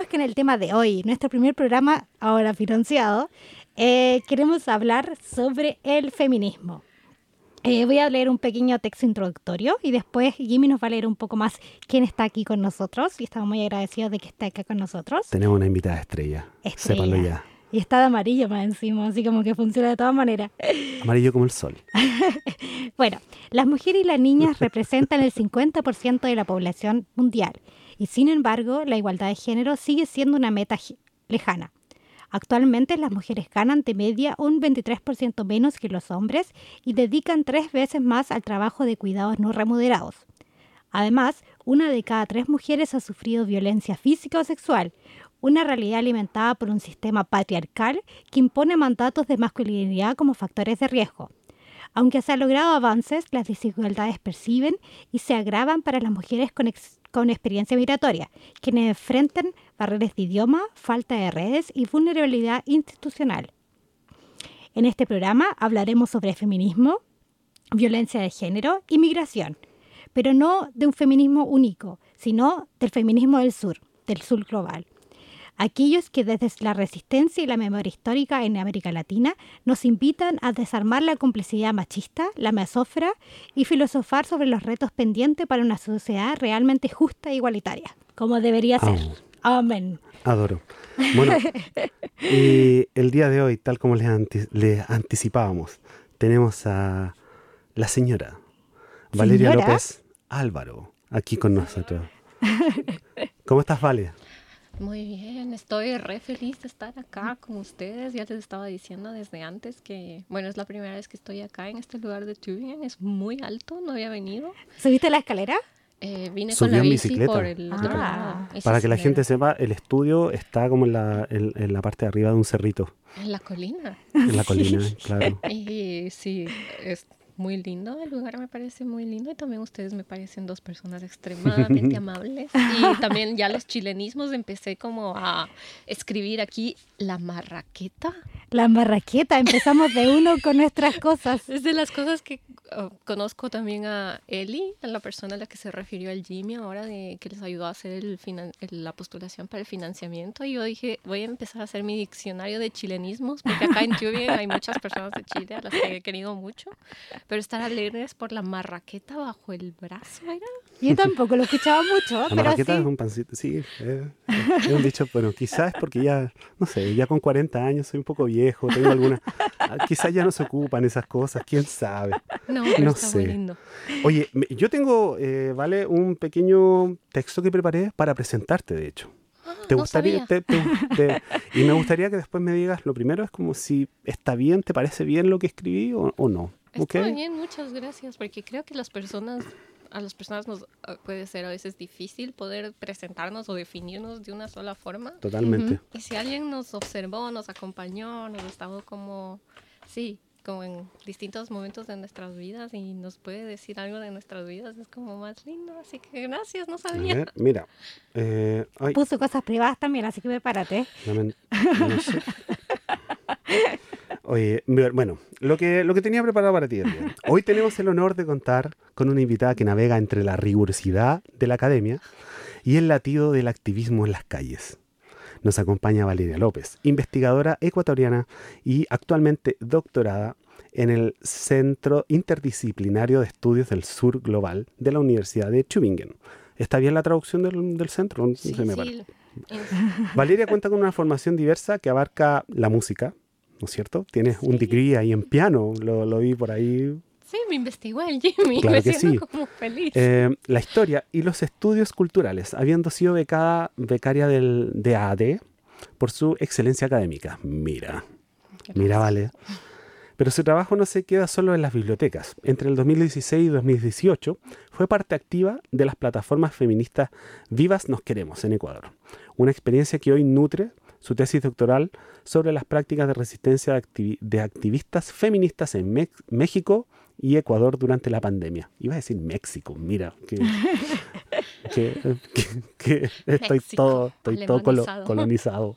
que en el tema de hoy, nuestro primer programa, ahora financiado, queremos hablar sobre el feminismo. Voy a leer un pequeño texto introductorio y después Jimmy nos va a leer un poco más quién está aquí con nosotros y estamos muy agradecidos de que esté acá con nosotros. Tenemos una invitada estrella. Sépanlo ya. Y está de amarillo más encima, así como que funciona de todas maneras. Amarillo como el sol. Bueno, las mujeres y las niñas representan el 50% de la población mundial y sin embargo la igualdad de género sigue siendo una meta lejana. Actualmente las mujeres ganan de media un 23% menos que los hombres y dedican 3 veces más al trabajo de cuidados no remunerados. Además, 1 de cada 3 mujeres ha sufrido violencia física o sexual, una realidad alimentada por un sistema patriarcal que impone mandatos de masculinidad como factores de riesgo. Aunque se han logrado avances, las desigualdades perciben y se agravan para las mujeres con experiencia migratoria, quienes enfrentan barreras de idioma, falta de redes y vulnerabilidad institucional. En este programa hablaremos sobre feminismo, violencia de género y migración, pero no de un feminismo único, sino del feminismo del sur global. Aquellos que desde la resistencia y la memoria histórica en América Latina nos invitan a desarmar la complicidad machista, la mesófera y filosofar sobre los retos pendientes para una sociedad realmente justa e igualitaria, como debería ser. Amén. Adoro. Bueno, y el día de hoy, tal como les anticipábamos, tenemos a la señora Valeria López Álvaro aquí con nosotros. ¿Cómo estás, Vale? Muy bien, estoy re feliz de estar acá con ustedes. Ya les estaba diciendo desde antes que, bueno, es la primera vez que estoy acá en este lugar de Tübingen. Es muy alto, no había venido. ¿Subiste la escalera? Vine Subió con la en bici bicicleta. por el otro lado. Para que la gente sepa, el estudio está como en la parte de arriba de un cerrito. En la colina. En la colina, claro. Y sí, es muy lindo, el lugar me parece muy lindo y también ustedes me parecen 2 personas extremadamente amables. Y también ya los chilenismos empecé como a escribir aquí la marraqueta. La marraqueta, empezamos de uno con nuestras cosas. Es de las cosas que conozco también a Eli, a la persona a la que se refirió al Jimmy ahora, que les ayudó a hacer la postulación para el financiamiento. Y yo dije, voy a empezar a hacer mi diccionario de chilenismos, porque acá en Tübingen hay muchas personas de Chile a las que he querido mucho. Pero estar alegres por la marraqueta bajo el brazo, ¿era? Yo tampoco lo escuchaba mucho, la pero marraqueta sí. Es un pancito, sí. Es un dicho, bueno, quizás es porque ya, no sé, ya con 40 años soy un poco viejo, tengo alguna... Quizás ya no se ocupan esas cosas, quién sabe. No, pero no está sé. muy lindo. Oye, yo tengo, Vale, un pequeño texto que preparé para presentarte, de hecho. ¿Te no gustaría? Y me gustaría que después me digas, lo primero es como si está bien, ¿te parece bien lo que escribí o no? Está ¿Okay? bien, muchas gracias, porque creo que a las personas nos puede ser a veces difícil poder presentarnos o definirnos de una sola forma. Totalmente. Y si alguien nos observó, nos acompañó, nos estaba como en distintos momentos de nuestras vidas y nos puede decir algo de nuestras vidas, es como más lindo. Así que gracias, no sabía. A ver, mira. Puso cosas privadas también, así que prepárate. No sé. Oye, bueno, lo que tenía preparado para ti. Hoy tenemos el honor de contar con una invitada que navega entre la rigurosidad de la academia y el latido del activismo en las calles. Nos acompaña Valeria López, investigadora ecuatoriana y actualmente doctorada en el Centro Interdisciplinario de Estudios del Sur Global de la Universidad de Tübingen. ¿Está bien la traducción del centro? No Sí, se me sí. Valeria cuenta con una formación diversa que abarca la música, ¿no es cierto? Tienes un degree ahí en piano, lo vi por ahí. Sí, me investigó el Jimmy, Claro me que siento sí. como feliz. La historia y los estudios culturales, habiendo sido becaria del DAAD por su excelencia académica. Mira, Vale. Pero su trabajo no se queda solo en las bibliotecas. Entre el 2016 y 2018 fue parte activa de las plataformas feministas Vivas Nos Queremos en Ecuador. Una experiencia que hoy nutre su tesis doctoral sobre las prácticas de resistencia de activistas feministas en México y Ecuador durante la pandemia. Iba a decir México, mira, que estoy todo colonizado.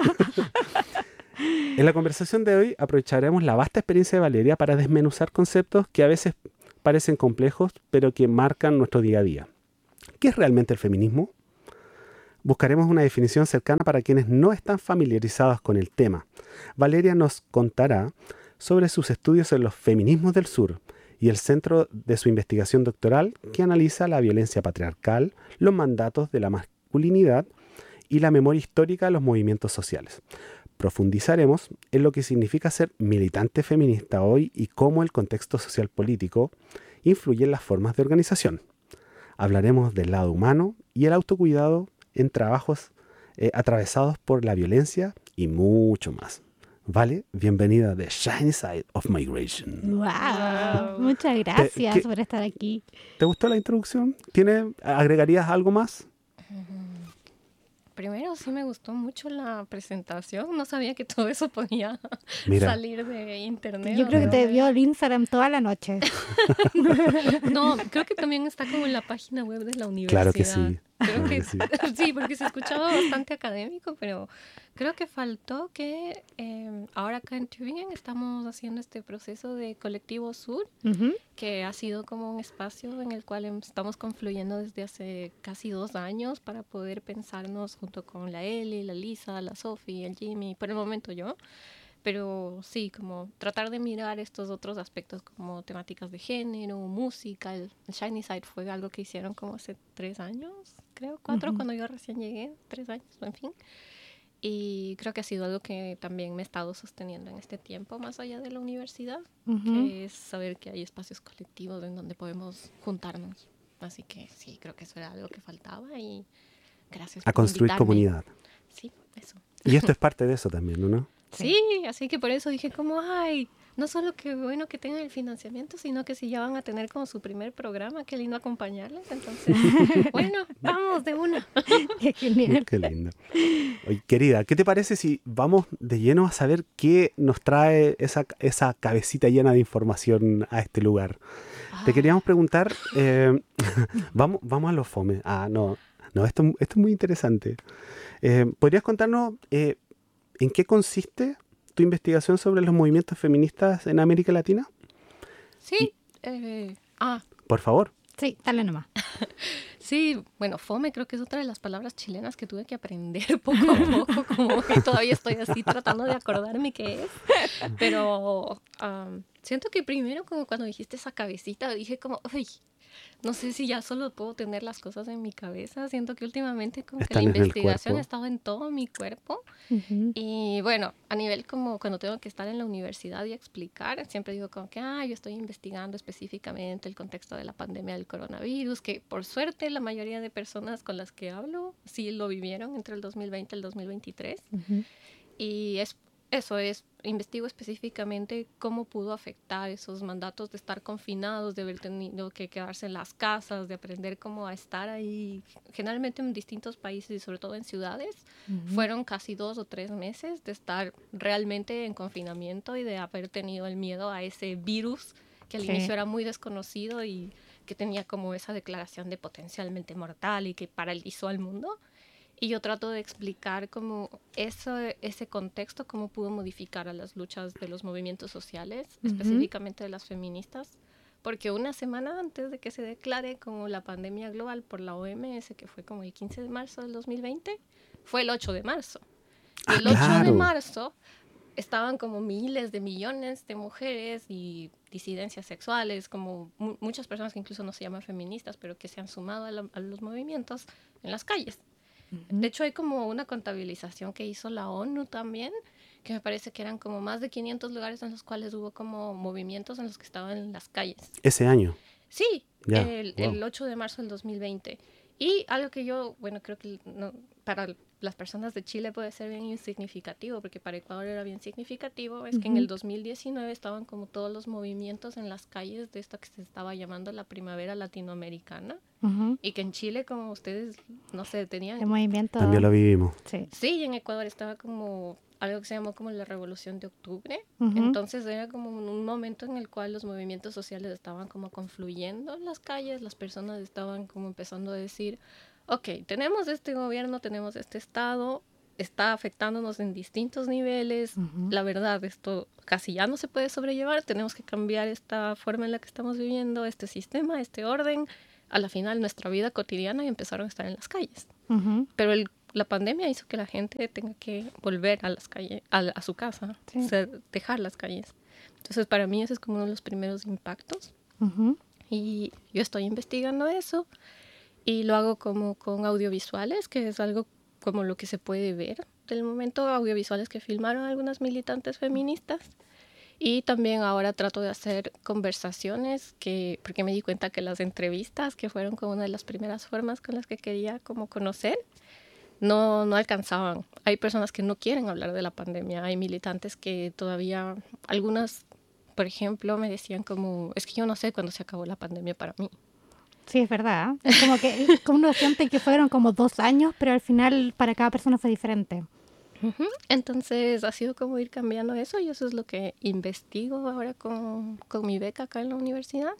En la conversación de hoy aprovecharemos la vasta experiencia de Valeria para desmenuzar conceptos que a veces parecen complejos, pero que marcan nuestro día a día. ¿Qué es realmente el feminismo? Buscaremos una definición cercana para quienes no están familiarizados con el tema. Valeria nos contará sobre sus estudios en los feminismos del sur y el centro de su investigación doctoral que analiza la violencia patriarcal, los mandatos de la masculinidad y la memoria histórica de los movimientos sociales. Profundizaremos en lo que significa ser militante feminista hoy y cómo el contexto social político influye en las formas de organización. Hablaremos del lado humano y el autocuidado en trabajos atravesados por la violencia y mucho más. Vale, bienvenida a The Shiny Side of Migration. ¡Wow! Muchas gracias por estar aquí. ¿Te gustó la introducción? ¿Agregarías algo más? Primero, sí me gustó mucho la presentación. No sabía que todo eso podía salir de internet. Yo creo que te vio el Instagram toda la noche. No, creo que también está como en la página web de la universidad. Claro que sí. Creo que sí. Sí, porque se escuchaba bastante académico, pero creo que faltó que ahora acá en Tübingen estamos haciendo este proceso de Colectivo Sur, que ha sido como un espacio en el cual estamos confluyendo desde hace casi 2 años para poder pensarnos junto con la Eli, la Lisa, la Sophie, el Jimmy, por el momento yo. Pero sí, como tratar de mirar estos otros aspectos como temáticas de género, música. El Shiny Side fue algo que hicieron como hace 3 años, creo, 4, cuando yo recién llegué, 3 años, en fin. Y creo que ha sido algo que también me he estado sosteniendo en este tiempo, más allá de la universidad, que es saber que hay espacios colectivos en donde podemos juntarnos. Así que sí, creo que eso era algo que faltaba y gracias por construir invitarme. Comunidad. Sí, eso. Y esto es parte de eso también, ¿no? Sí, así que por eso dije como, ay, no solo que bueno que tengan el financiamiento, sino que si ya van a tener como su primer programa, qué lindo acompañarles. Entonces, bueno, vamos de una. Qué genial. Qué lindo. Oye, querida, ¿qué te parece si vamos de lleno a saber qué nos trae esa cabecita llena de información a este lugar? Te queríamos preguntar, vamos a los fome. No, esto es muy interesante. ¿Podrías contarnos en qué consiste tu investigación sobre los movimientos feministas en América Latina? Sí. Por favor. Sí, dale nomás. Sí, bueno, fome creo que es otra de las palabras chilenas que tuve que aprender poco a poco, como que todavía estoy así tratando de acordarme qué es. Pero siento que primero como cuando dijiste esa cabecita, dije como, uy, no sé si ya solo puedo tener las cosas en mi cabeza. Siento que últimamente como que la investigación ha estado en todo mi cuerpo. Y bueno, a nivel como cuando tengo que estar en la universidad y explicar, siempre digo como que yo estoy investigando específicamente el contexto de la pandemia del coronavirus, que por suerte la mayoría de personas con las que hablo sí lo vivieron entre el 2020 y el 2023. Y investigo específicamente cómo pudo afectar esos mandatos de estar confinados, de haber tenido que quedarse en las casas, de aprender cómo a estar ahí, generalmente en distintos países y sobre todo en ciudades. Fueron casi 2 o 3 meses de estar realmente en confinamiento y de haber tenido el miedo a ese virus que al inicio era muy desconocido y que tenía como esa declaración de potencialmente mortal y que paralizó al mundo. Y yo trato de explicar cómo ese contexto, cómo pudo modificar a las luchas de los movimientos sociales, específicamente de las feministas, porque una semana antes de que se declare como la pandemia global por la OMS, que fue como el 15 de marzo del 2020, fue el 8 de marzo. Y el 8 de marzo estaban como miles de millones de mujeres y disidencias sexuales, como muchas personas que incluso no se llaman feministas, pero que se han sumado a los movimientos en las calles. De hecho, hay como una contabilización que hizo la ONU también, que me parece que eran como más de 500 lugares en los cuales hubo como movimientos en los que estaban en las calles. ¿Ese año? Sí, el 8 de marzo del 2020. Y algo que yo, bueno, creo que para las personas de Chile puede ser bien insignificativo, porque para Ecuador era bien significativo, es que en el 2019 estaban como todos los movimientos en las calles de esto que se estaba llamando la primavera latinoamericana, y que en Chile, como ustedes, no sé, tenían... El movimiento... También lo vivimos. Sí, y en Ecuador estaba como algo que se llamó como la Revolución de Octubre. Entonces era como un momento en el cual los movimientos sociales estaban como confluyendo en las calles, las personas estaban como empezando a decir, ok, tenemos este gobierno, tenemos este estado, está afectándonos en distintos niveles, la verdad, esto casi ya no se puede sobrellevar, tenemos que cambiar esta forma en la que estamos viviendo, este sistema, este orden, a la final nuestra vida cotidiana, y empezaron a estar en las calles. Ujú. pero la pandemia hizo que la gente tenga que volver a las calles, a su casa, Sí. dejar las calles. Entonces, para mí ese es como uno de los primeros impactos. Ujú. Y yo estoy investigando eso y lo hago como con audiovisuales, que es algo como lo que se puede ver del momento, audiovisuales que filmaron algunas militantes feministas. Y también ahora trato de hacer conversaciones, porque me di cuenta que las entrevistas, que fueron como una de las primeras formas con las que quería como conocer, no alcanzaban. Hay personas que no quieren hablar de la pandemia, hay militantes que todavía, algunas, por ejemplo, me decían como, es que yo no sé cuándo se acabó la pandemia para mí. Sí, es verdad. Es como que como uno siente que fueron como 2 años, pero al final para cada persona fue diferente. Ujú. Entonces ha sido como ir cambiando eso y eso es lo que investigo ahora con mi beca acá en la universidad.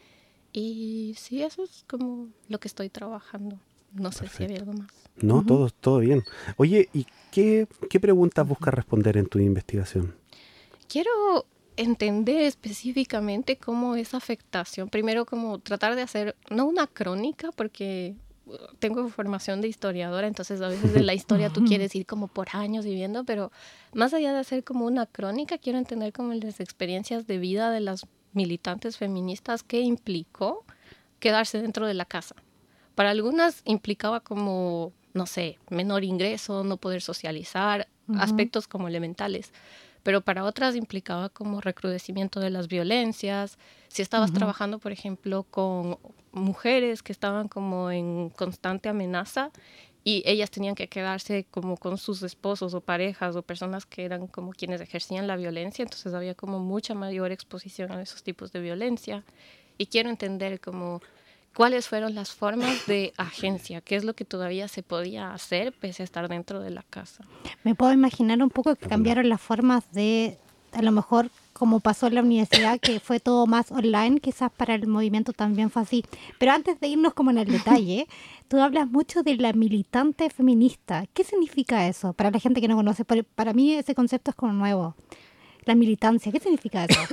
Y sí, eso es como lo que estoy trabajando. No sé si había algo más. No, Ujú. todo bien. Oye, ¿y qué preguntas buscas responder en tu investigación? Quiero entender específicamente cómo esa afectación, primero como tratar de hacer, no una crónica, porque tengo formación de historiadora, entonces a veces de la historia tú quieres ir como por años viviendo, pero más allá de hacer como una crónica, quiero entender como las experiencias de vida de las militantes feministas, qué implicó quedarse dentro de la casa. Para algunas implicaba como, no sé, menor ingreso, no poder socializar, aspectos como elementales. Pero para otras implicaba como recrudecimiento de las violencias. Si estabas trabajando, por ejemplo, con mujeres que estaban como en constante amenaza y ellas tenían que quedarse como con sus esposos o parejas o personas que eran como quienes ejercían la violencia, entonces había como mucha mayor exposición a esos tipos de violencia. Y quiero entender como cuáles fueron las formas de agencia, qué es lo que todavía se podía hacer pese a estar dentro de la casa. Me puedo imaginar un poco que cambiaron las formas de, a lo mejor como pasó en la universidad, que fue todo más online, quizás para el movimiento también fue así. Pero antes de irnos como en el detalle, tú hablas mucho de la militante feminista. ¿Qué significa eso? Para la gente que no conoce, para mí ese concepto es como nuevo. La militancia, ¿qué significa eso?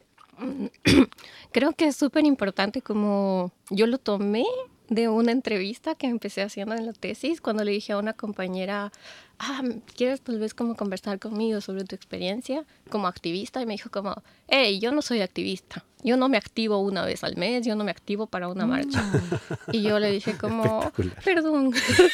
Creo que es súper importante como yo lo tomé de una entrevista que empecé haciendo en la tesis cuando le dije a una compañera, ¿quieres tal vez como conversar conmigo sobre tu experiencia como activista? Y me dijo como, hey, yo no soy activista, yo no me activo una vez al mes, yo no me activo para una marcha. Y yo le dije como, Espectacular. perdón,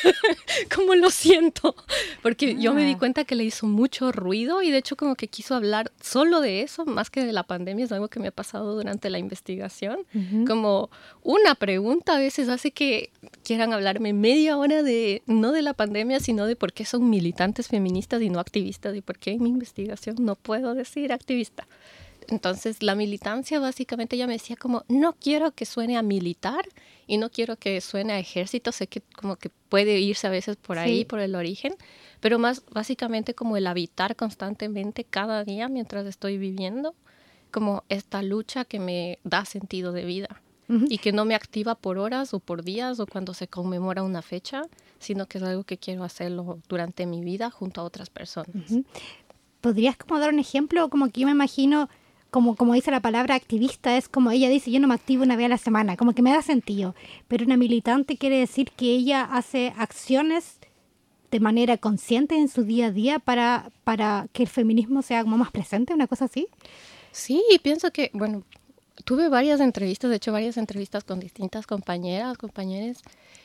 como lo siento, porque yo me di cuenta que le hizo mucho ruido y de hecho como que quiso hablar solo de eso, más que de la pandemia, es algo que me ha pasado durante la investigación. Como una pregunta a veces hace que quieran hablarme media hora de, no de la pandemia, sino de por qué son militantes feministas y no activistas y por qué en mi investigación no puedo decir activista. Entonces la militancia básicamente ella me decía como no quiero que suene a militar y no quiero que suene a ejército, sé que como que puede irse a veces por ahí, Sí. por el origen, pero más básicamente como el habitar constantemente cada día mientras estoy viviendo, como esta lucha que me da sentido de vida y que no me activa por horas o por días o cuando se conmemora una fecha, sino que es algo que quiero hacerlo durante mi vida junto a otras personas. ¿Podrías como dar un ejemplo? Como que yo me imagino, como dice la palabra activista, es como ella dice, yo no me activo una vez a la semana, como que me da sentido. Pero una militante quiere decir que ella hace acciones de manera consciente en su día a día para que el feminismo sea como más presente, una cosa así. Sí, pienso que, bueno, tuve varias entrevistas, de hecho varias entrevistas con distintas compañeras, compañeros,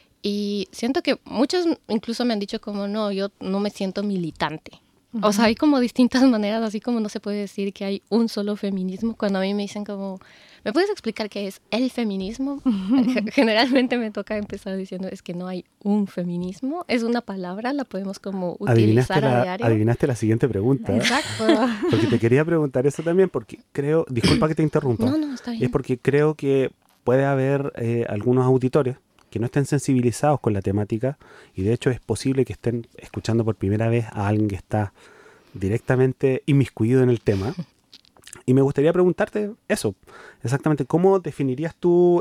y siento que muchas incluso me han dicho como, no, yo no me siento militante. O sea, hay como distintas maneras, así como no se puede decir que hay un solo feminismo. Cuando a mí me dicen como, ¿me puedes explicar qué es el feminismo? Generalmente me toca empezar diciendo, es que no hay un feminismo. Es una palabra, la podemos como utilizar a diario. Adivinaste la siguiente pregunta. Exacto. Porque te quería preguntar eso también, porque creo, disculpa que te interrumpa, No, está bien. es porque creo que puede haber algunos auditores que no estén sensibilizados con la temática y de hecho es posible que estén escuchando por primera vez a alguien que está directamente inmiscuido en el tema. Y me gustaría preguntarte eso, exactamente, ¿cómo definirías tú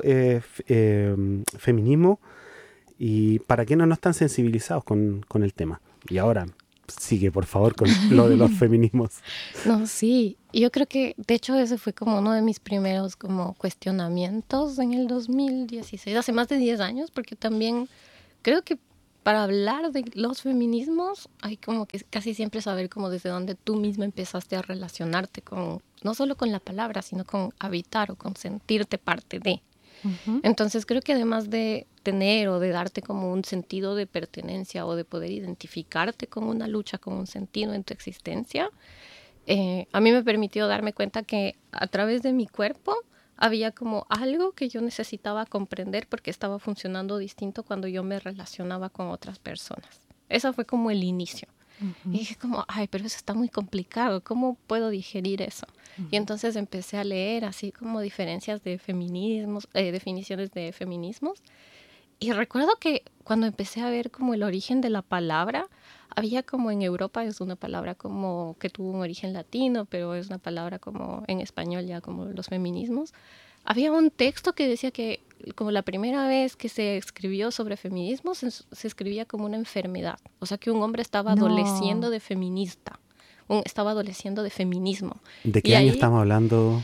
feminismo y para quienes no están sensibilizados con el tema? Y ahora sigue, por favor, con lo de los feminismos. No, sí, yo creo que de hecho ese fue como uno de mis primeros como cuestionamientos en el 2016, hace más de 10 años, porque también creo que para hablar de los feminismos hay como que casi siempre saber como desde dónde tú misma empezaste a relacionarte con, no solo con la palabra, sino con habitar o con sentirte parte de. Entonces creo que además de tener o de darte como un sentido de pertenencia o de poder identificarte con una lucha, con un sentido en tu existencia, a mí me permitió darme cuenta que a través de mi cuerpo había como algo que yo necesitaba comprender porque estaba funcionando distinto cuando yo me relacionaba con otras personas. Eso fue como el inicio. Y dije como, ay, pero eso está muy complicado, ¿cómo puedo digerir eso? Y entonces empecé a leer así como diferencias de feminismos, definiciones de feminismos. Y recuerdo que cuando empecé a ver como el origen de la palabra, había como en Europa es una palabra como que tuvo un origen latino, pero es una palabra como en español ya como los feminismos. Había un texto que decía que como la primera vez que se escribió sobre feminismo se escribía como una enfermedad. O sea que un hombre estaba adoleciendo de feminista, estaba adoleciendo de feminismo. ¿De qué año estamos hablando?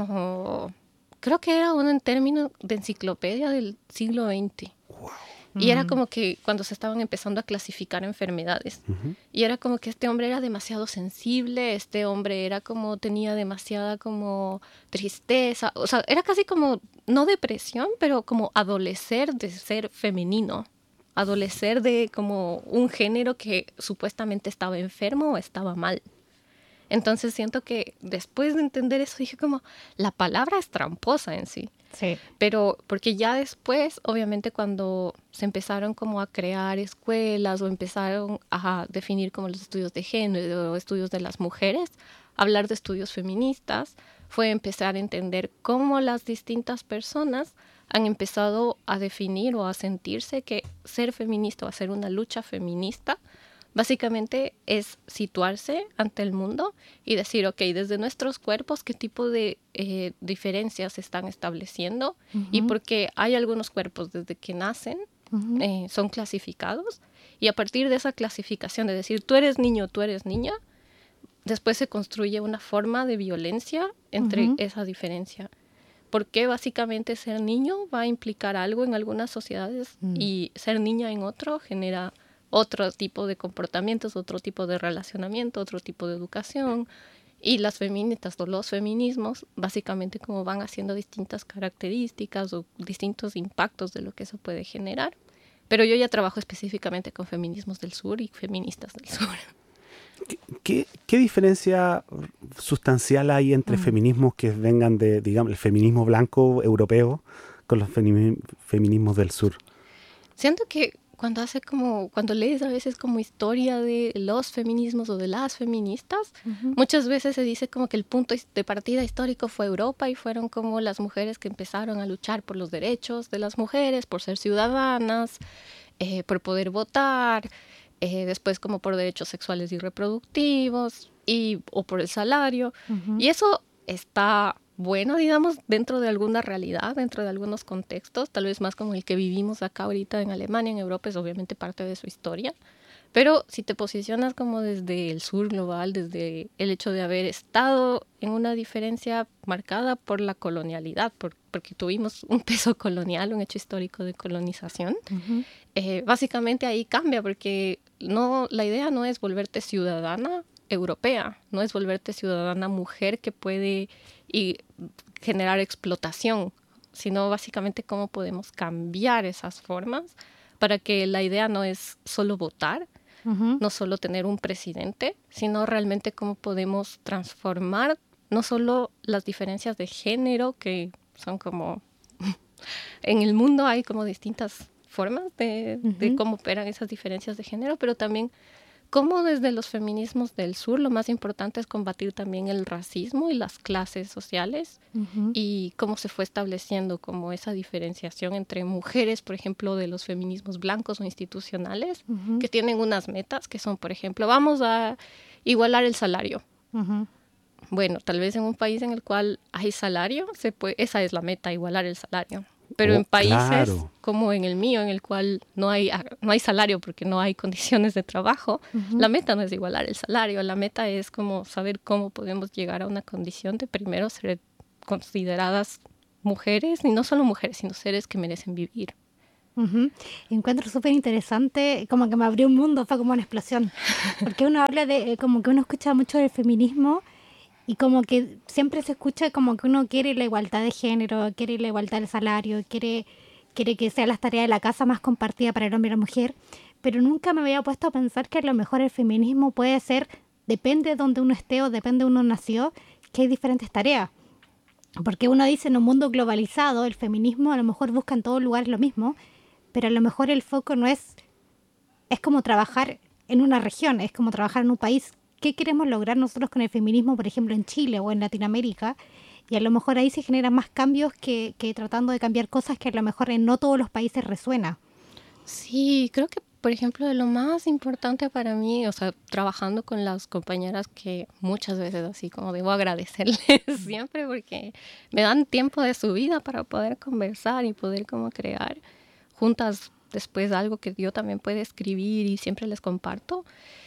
Como, creo que era un término de enciclopedia del siglo XX. Wow. Y era como que cuando se estaban empezando a clasificar enfermedades. Y era como que este hombre era demasiado sensible, este hombre era como, tenía demasiada como tristeza. O sea, era casi como, no depresión, pero como adolecer de ser femenino. Adolecer de como un género que supuestamente estaba enfermo o estaba mal. Entonces siento que después de entender eso dije como, la palabra es tramposa en sí. Sí. Pero porque ya después, obviamente cuando se empezaron como a crear escuelas o empezaron a definir como los estudios de género o estudios de las mujeres, hablar de estudios feministas fue empezar a entender cómo las distintas personas han empezado a definir o a sentirse que ser feminista o hacer una lucha feminista básicamente es situarse ante el mundo y decir, ok, desde nuestros cuerpos, ¿qué tipo de diferencias se están estableciendo? Y porque hay algunos cuerpos desde que nacen, son clasificados, y a partir de esa clasificación de decir, tú eres niño, tú eres niña, después se construye una forma de violencia entre esa diferencia. Porque básicamente ser niño va a implicar algo en algunas sociedades y ser niña en otro genera otro tipo de comportamientos, otro tipo de relacionamiento, otro tipo de educación. Y las feministas o los feminismos básicamente como van haciendo distintas características o distintos impactos de lo que eso puede generar. Pero yo ya trabajo específicamente con feminismos del sur y feministas del sur. ¿Qué diferencia sustancial hay entre feminismos que vengan de, digamos, el feminismo blanco europeo con los feminismos del sur? Siento que cuando lees a veces como historia de los feminismos o de las feministas, muchas veces se dice como que el punto de partida histórico fue Europa y fueron como las mujeres que empezaron a luchar por los derechos de las mujeres, por ser ciudadanas, por poder votar, después como por derechos sexuales y reproductivos o por el salario. Y eso está bueno, digamos, dentro de alguna realidad, dentro de algunos contextos, tal vez más como el que vivimos acá ahorita en Alemania, en Europa, es obviamente parte de su historia. Pero si te posicionas como desde el sur global, desde el hecho de haber estado en una diferencia marcada por la colonialidad, porque tuvimos un peso colonial, un hecho histórico de colonización, básicamente ahí cambia, porque la idea no es volverte ciudadana europea, no es volverte ciudadana mujer que puede generar explotación, sino básicamente cómo podemos cambiar esas formas para que la idea no es solo votar, no solo tener un presidente, sino realmente cómo podemos transformar no solo las diferencias de género, que son como... en el mundo hay como distintas formas de cómo operan esas diferencias de género, pero también cómo desde los feminismos del sur lo más importante es combatir también el racismo y las clases sociales y cómo se fue estableciendo como esa diferenciación entre mujeres, por ejemplo, de los feminismos blancos o institucionales, que tienen unas metas que son, por ejemplo, vamos a igualar el salario. Bueno, tal vez en un país en el cual hay salario, esa es la meta, igualar el salario. Pero en países como en el mío, en el cual no hay salario porque no hay condiciones de trabajo, la meta no es igualar el salario, la meta es como saber cómo podemos llegar a una condición de primero ser consideradas mujeres, y no solo mujeres, sino seres que merecen vivir. Ujú. Encuentro súper interesante, como que me abrió un mundo, fue como una explosión. Porque uno habla de, como que uno escucha mucho del feminismo y como que siempre se escucha como que uno quiere la igualdad de género, quiere la igualdad del salario, quiere que sea las tareas de la casa más compartida para el hombre y la mujer, pero nunca me había puesto a pensar que a lo mejor el feminismo puede ser, depende de donde uno esté o depende de uno nació, que hay diferentes tareas. Porque uno dice en un mundo globalizado, el feminismo a lo mejor busca en todos lugares lo mismo, pero a lo mejor el foco no es como trabajar en una región, es como trabajar en un país. ¿Qué queremos lograr nosotros con el feminismo, por ejemplo, en Chile o en Latinoamérica? Y a lo mejor ahí se generan más cambios que tratando de cambiar cosas que a lo mejor en no todos los países resuena. Sí, creo que, por ejemplo, de lo más importante para mí, o sea, trabajando con las compañeras que muchas veces así como debo agradecerles siempre porque me dan tiempo de su vida para poder conversar y poder como crear juntas después algo que yo también puedo escribir y siempre les comparto,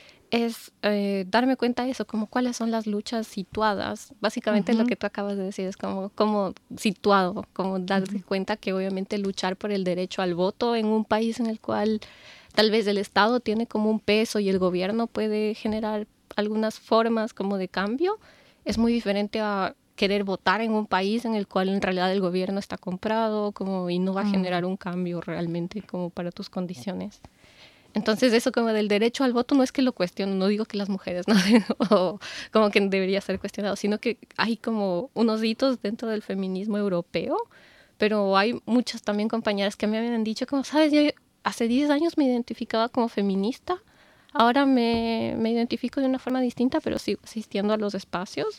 es darme cuenta de eso, como cuáles son las luchas situadas. Básicamente lo que tú acabas de decir es como situado, como darte cuenta que obviamente luchar por el derecho al voto en un país en el cual tal vez el Estado tiene como un peso y el gobierno puede generar algunas formas como de cambio, es muy diferente a querer votar en un país en el cual en realidad el gobierno está comprado como, y no va a generar un cambio realmente como para tus condiciones. Entonces eso como del derecho al voto no es que lo cuestiono, no digo que las mujeres no o como que debería ser cuestionado, sino que hay como unos hitos dentro del feminismo europeo, pero hay muchas también compañeras que me habían dicho como, sabes, yo hace 10 años me identificaba como feminista, ahora me identifico de una forma distinta, pero sigo asistiendo a los espacios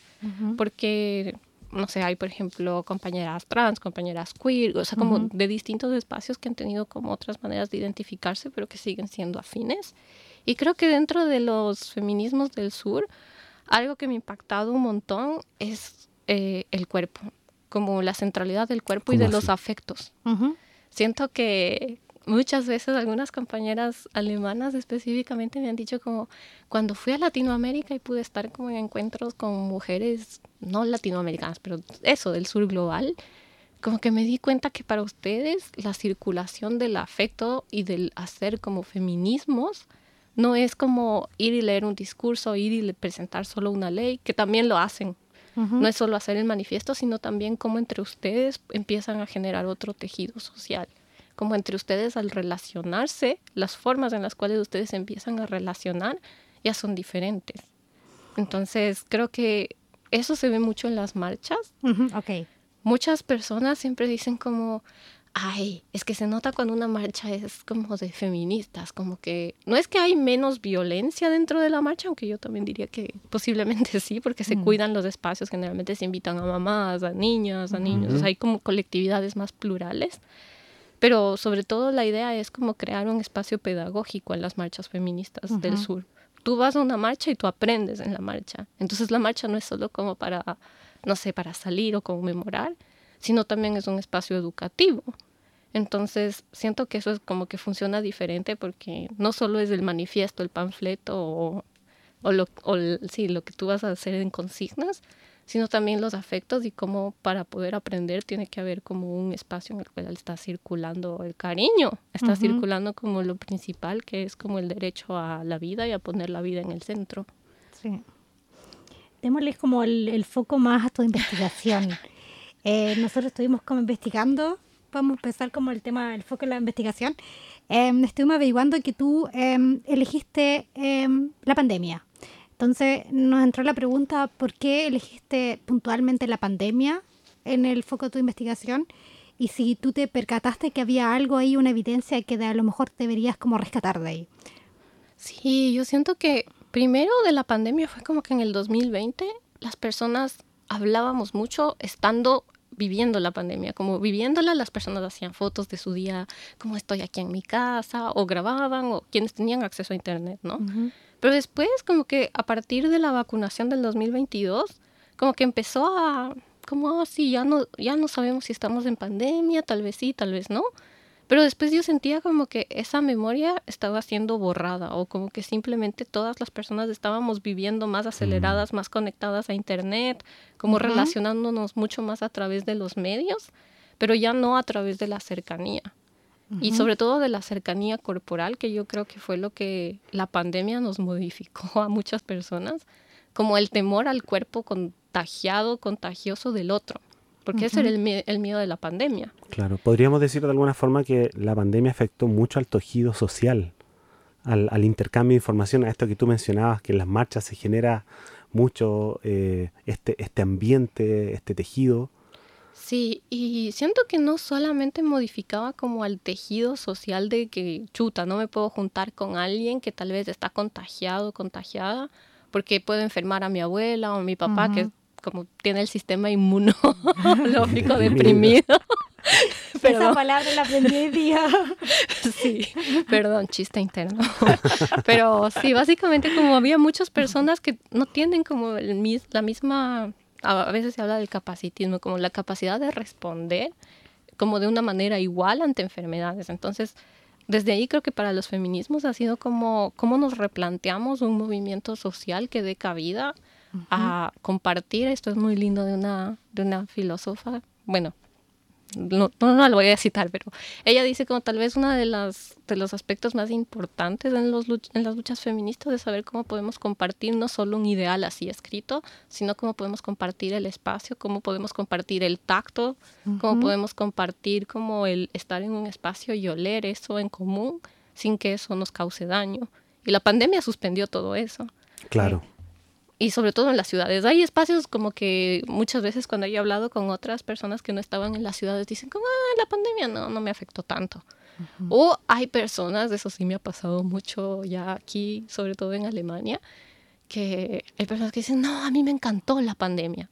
porque no sé, hay por ejemplo compañeras trans, compañeras queer, o sea, como de distintos espacios que han tenido como otras maneras de identificarse, pero que siguen siendo afines. Y creo que dentro de los feminismos del sur, algo que me ha impactado un montón es el cuerpo, como la centralidad del cuerpo y ¿Cómo de así? los afectos. Siento que muchas veces algunas compañeras alemanas específicamente me han dicho como cuando fui a Latinoamérica y pude estar como en encuentros con mujeres no latinoamericanas, pero eso del sur global, como que me di cuenta que para ustedes la circulación del afecto y del hacer como feminismos no es como ir y leer un discurso, ir y presentar solo una ley, que también lo hacen. No es solo hacer el manifiesto, sino también cómo entre ustedes empiezan a generar otro tejido social. Como entre ustedes al relacionarse, las formas en las cuales ustedes empiezan a relacionar ya son diferentes. Entonces, creo que eso se ve mucho en las marchas. Ok. Muchas personas siempre dicen como, ay, es que se nota cuando una marcha es como de feministas, como que no es que hay menos violencia dentro de la marcha, aunque yo también diría que posiblemente sí, porque se cuidan los espacios, generalmente se invitan a mamás, a niñas, a niños, o sea, hay como colectividades más plurales. Pero sobre todo la idea es como crear un espacio pedagógico en las marchas feministas del sur. Tú vas a una marcha y tú aprendes en la marcha. Entonces la marcha no es solo como para, no sé, para salir o conmemorar, sino también es un espacio educativo. Entonces siento que eso es como que funciona diferente porque no solo es el manifiesto, el panfleto sí, lo que tú vas a hacer en consignas, sino también los afectos y cómo para poder aprender tiene que haber como un espacio en el cual está circulando el cariño, está circulando como lo principal, que es como el derecho a la vida y a poner la vida en el centro. Sí. Démosle como el foco más a tu investigación. Nosotros estuvimos como investigando, vamos a empezar como el tema, el foco en la investigación. Estuvimos averiguando que tú elegiste la pandemia. Entonces nos entró la pregunta, ¿por qué elegiste puntualmente la pandemia en el foco de tu investigación? Y si tú te percataste que había algo ahí, una evidencia que a lo mejor deberías como rescatar de ahí. Sí, yo siento que primero de la pandemia fue como que en el 2020 las personas hablábamos mucho viviendo la pandemia, como viviéndola, las personas hacían fotos de su día, como estoy aquí en mi casa, o grababan, o quienes tenían acceso a internet, ¿no? Pero después, como que a partir de la vacunación del 2022, como que empezó como así, ya no sabemos si estamos en pandemia, tal vez sí, tal vez no. Pero después yo sentía como que esa memoria estaba siendo borrada o como que simplemente todas las personas estábamos viviendo más aceleradas, más conectadas a internet, como relacionándonos mucho más a través de los medios, pero ya no a través de la cercanía. y sobre todo de la cercanía corporal, que yo creo que fue lo que la pandemia nos modificó a muchas personas, como el temor al cuerpo contagioso del otro, porque ese era el miedo de la pandemia. Claro, podríamos decir de alguna forma que la pandemia afectó mucho al tejido social, al intercambio de información, a esto que tú mencionabas, que en las marchas se genera mucho este ambiente, este tejido. Sí, y siento que no solamente modificaba como al tejido social de que, chuta, no me puedo juntar con alguien que tal vez está contagiado o contagiada, porque puedo enfermar a mi abuela o a mi papá, que como tiene el sistema inmunológico deprimido. Esa palabra la aprendí hoy día. Sí, perdón, chiste interno. Pero sí, básicamente como había muchas personas que no tienen como la misma, a veces se habla del capacitismo, como la capacidad de responder como de una manera igual ante enfermedades. Entonces, desde ahí creo que para los feminismos ha sido como cómo nos replanteamos un movimiento social que dé cabida a compartir. Esto es muy lindo de una filósofa, bueno, no la voy a citar, pero ella dice como tal vez uno de los aspectos más importantes en las luchas feministas es saber cómo podemos compartir no solo un ideal así escrito, sino cómo podemos compartir el espacio, cómo podemos compartir el tacto, cómo podemos compartir como el estar en un espacio y oler eso en común sin que eso nos cause daño. Y la pandemia suspendió todo eso. Claro. Y sobre todo en las ciudades. Hay espacios como que muchas veces cuando he hablado con otras personas que no estaban en las ciudades dicen como, la pandemia no me afectó tanto. O hay personas, eso sí me ha pasado mucho ya aquí, sobre todo en Alemania, que hay personas que dicen, no, a mí me encantó la pandemia.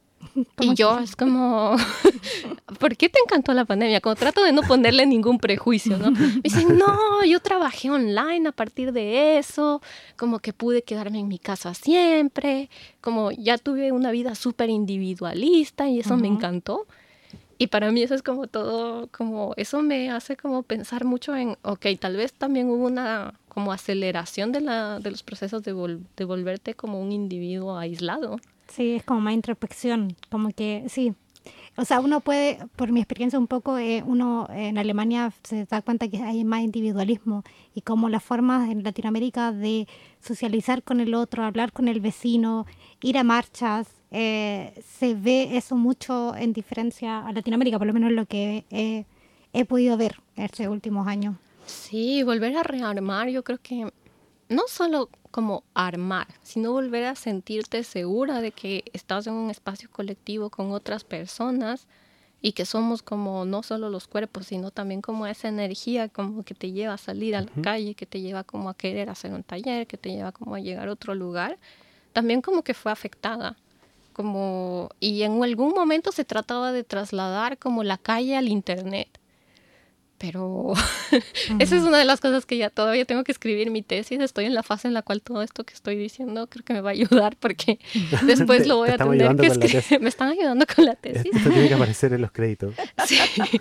Y yo es como, ¿por qué te encantó la pandemia? Como trato de no ponerle ningún prejuicio, ¿no? Me dicen, no, yo trabajé online a partir de eso, como que pude quedarme en mi casa siempre, como ya tuve una vida súper individualista y eso me encantó. Y para mí eso es como todo, como eso me hace como pensar mucho en, ok, tal vez también hubo una como aceleración de los procesos de volverte como un individuo aislado. Sí, es como más introspección, como que sí. O sea, uno puede, por mi experiencia un poco, uno en Alemania se da cuenta que hay más individualismo y como las formas en Latinoamérica de socializar con el otro, hablar con el vecino, ir a marchas, se ve eso mucho en diferencia a Latinoamérica, por lo menos lo que he podido ver estos últimos años. Sí, volver a rearmar, yo creo que no solo como armar, sino volver a sentirte segura de que estás en un espacio colectivo con otras personas y que somos como no solo los cuerpos, sino también como esa energía como que te lleva a salir a la calle, que te lleva como a querer hacer un taller, que te lleva como a llegar a otro lugar, también como que fue afectada. Y en algún momento se trataba de trasladar como la calle al internet. Pero esa es una de las cosas que ya todavía tengo que escribir mi tesis. Estoy en la fase en la cual todo esto que estoy diciendo creo que me va a ayudar porque después lo voy a tener que escribir. Me están ayudando con la tesis. Esto tiene que aparecer en los créditos. Sí,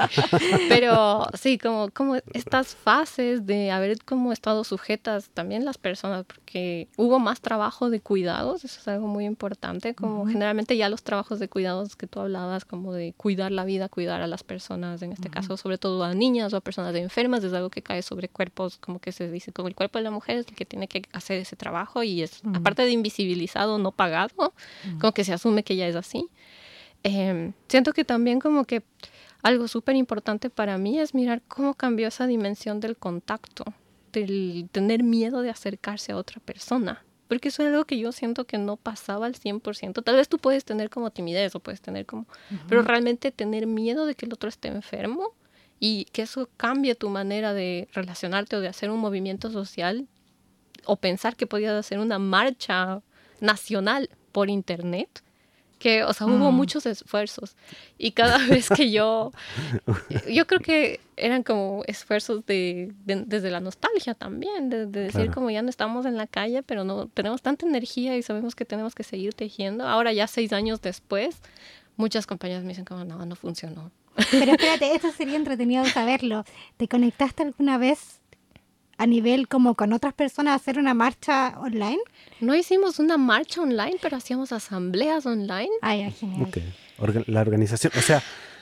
pero sí, como estas fases de haber como estado sujetas también las personas, porque hubo más trabajo de cuidados, eso es algo muy importante, como generalmente ya los trabajos de cuidados que tú hablabas, como de cuidar la vida, cuidar a las personas, en este caso sobre todo a niñas o a personas enfermas, es algo que cae sobre cuerpos, como que se dice, como el cuerpo de la mujer es el que tiene que hacer ese trabajo y es, aparte de invisibilizado, no pagado, como que se asume que ya es así. Siento que también como que algo súper importante para mí es mirar cómo cambió esa dimensión del contacto, del tener miedo de acercarse a otra persona. Porque eso es algo que yo siento que no pasaba al 100%. Tal vez tú puedes tener como timidez o puedes tener como... Pero realmente tener miedo de que el otro esté enfermo y que eso cambie tu manera de relacionarte o de hacer un movimiento social o pensar que podías hacer una marcha nacional por internet. Que, o sea, hubo muchos esfuerzos y cada vez que yo creo que eran como esfuerzos desde la nostalgia también, de decir como ya no estamos en la calle, pero no tenemos tanta energía y sabemos que tenemos que seguir tejiendo. Ahora ya 6 años después, muchas compañeras me dicen como no funcionó. Pero espérate, esto sería entretenido saberlo. ¿Te conectaste alguna vez a nivel como con otras personas a hacer una marcha online? No hicimos una marcha online, pero hacíamos asambleas online. Ay, genial. Okay. La organización, o sea,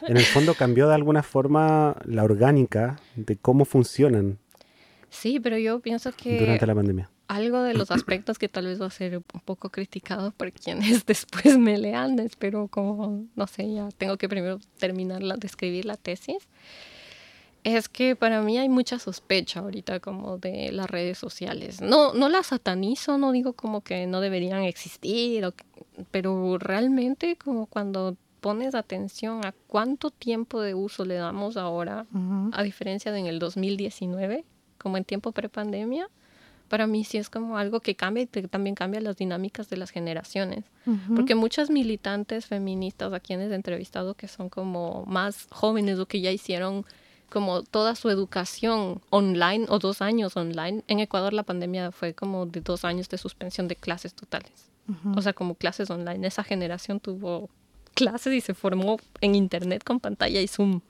En el fondo cambió de alguna forma la orgánica de cómo funcionan Sí, pero yo pienso que durante la pandemia. algo de los aspectos que tal vez va a ser un poco criticado por quienes después me lean, espero como, no sé, ya tengo que primero terminar de escribir la tesis, es que para mí hay mucha sospecha ahorita como de las redes sociales. No las satanizo, no digo como que no deberían existir, pero realmente como cuando pones atención a cuánto tiempo de uso le damos ahora, a diferencia de en el 2019, como en tiempo prepandemia, para mí sí es como algo que cambia y también cambia las dinámicas de las generaciones. Porque muchas militantes feministas a quienes he entrevistado que son como más jóvenes o que ya hicieron como toda su educación online o 2 años online. En Ecuador la pandemia fue como de 2 años de suspensión de clases totales. O sea, como clases online. Esa generación tuvo clases y se formó en internet con pantalla y Zoom.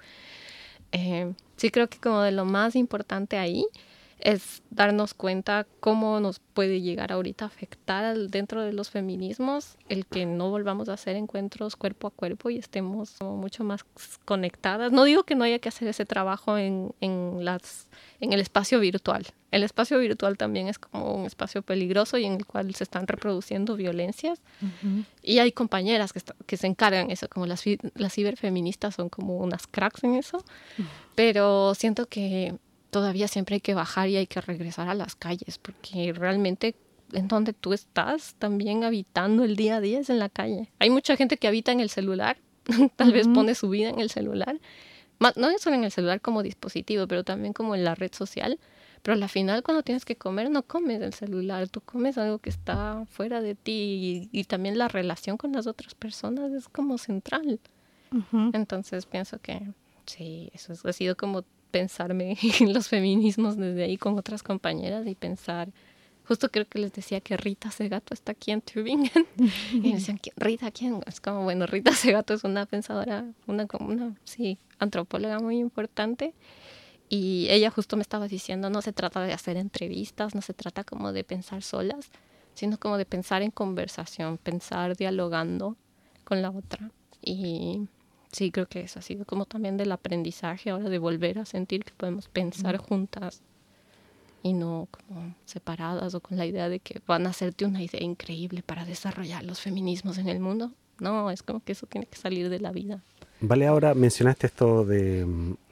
Sí creo que como de lo más importante ahí es darnos cuenta cómo nos puede llegar ahorita a afectar dentro de los feminismos el que no volvamos a hacer encuentros cuerpo a cuerpo y estemos como mucho más conectadas. No digo que no haya que hacer ese trabajo en el espacio virtual. El espacio virtual también es como un espacio peligroso y en el cual se están reproduciendo violencias. Y hay compañeras que se encargan de eso, como las ciberfeministas son como unas cracks en eso. Pero siento que todavía siempre hay que bajar y hay que regresar a las calles, porque realmente en donde tú estás también habitando el día a día es en la calle. Hay mucha gente que habita en el celular, tal vez pone su vida en el celular, no solo en el celular como dispositivo, pero también como en la red social. Pero al final cuando tienes que comer no comes el celular, tú comes algo que está fuera de ti y también la relación con las otras personas es como central. Entonces pienso que sí, eso ha sido como pensarme en los feminismos desde ahí con otras compañeras y pensar, justo creo que les decía que Rita Segato está aquí en Tübingen y me decían, ¿Rita quién? Es como, bueno, Rita Segato es una pensadora, una antropóloga muy importante y ella justo me estaba diciendo, no se trata de hacer entrevistas, no se trata como de pensar solas, sino como de pensar en conversación, pensar dialogando con la otra y sí, creo que eso ha sido como también del aprendizaje ahora de volver a sentir que podemos pensar juntas y no como separadas o con la idea de que van a hacerte una idea increíble para desarrollar los feminismos en el mundo. No, es como que eso tiene que salir de la vida. Vale, ahora mencionaste esto de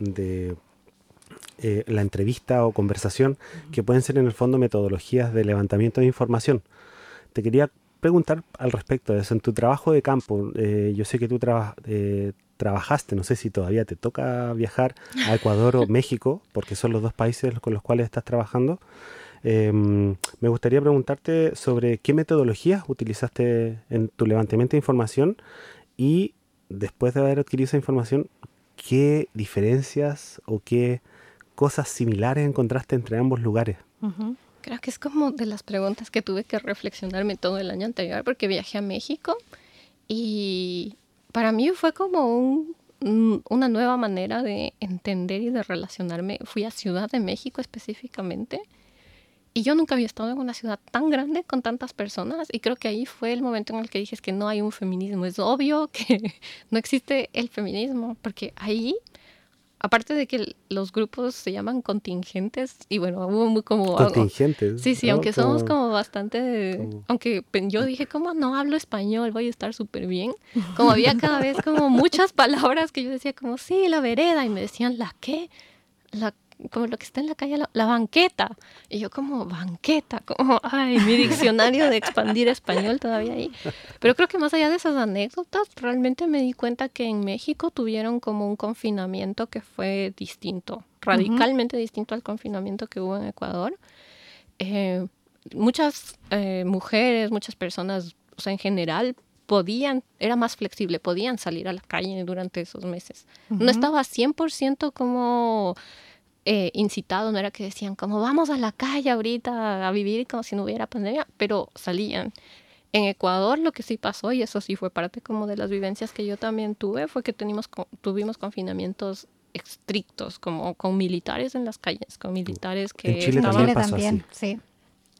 la entrevista o conversación, que pueden ser en el fondo metodologías de levantamiento de información. Te quería preguntar al respecto de eso. En tu trabajo de campo, yo sé que tú trabajaste, no sé si todavía te toca viajar a Ecuador o México, porque son los 2 países con los cuales estás trabajando. Me gustaría preguntarte sobre qué metodologías utilizaste en tu levantamiento de información y después de haber adquirido esa información, ¿qué diferencias o qué cosas similares encontraste entre ambos lugares? Creo que es como de las preguntas que tuve que reflexionarme todo el año anterior porque viajé a México y para mí fue como una nueva manera de entender y de relacionarme. Fui a Ciudad de México específicamente y yo nunca había estado en una ciudad tan grande con tantas personas y creo que ahí fue el momento en el que dije es que no hay un feminismo. Es obvio que no existe el feminismo porque ahí, aparte de que los grupos se llaman contingentes, y bueno, hubo muy como... Contingentes. Sí, ¿no? aunque somos como bastante... Aunque yo dije, ¿cómo no hablo español? Voy a estar súper bien. Como había cada vez como muchas palabras que yo decía como, sí, la vereda, y me decían, ¿la qué? Como lo que está en la calle, la banqueta. Y yo como, banqueta, como, ay, mi diccionario de expandir español todavía ahí. Pero creo que más allá de esas anécdotas, realmente me di cuenta que en México tuvieron como un confinamiento que fue distinto, radicalmente distinto al confinamiento que hubo en Ecuador. Muchas mujeres, muchas personas, o sea, en general, era más flexible, podían salir a la calle durante esos meses. No estaba 100% como... incitado, no era que decían como vamos a la calle ahorita a vivir como si no hubiera pandemia, pero salían. En Ecuador lo que sí pasó, y eso sí fue parte como de las vivencias que yo también tuve, fue que tuvimos confinamientos estrictos, como con militares en las calles, con militares que en Chile estaban... también pasó así. Sí.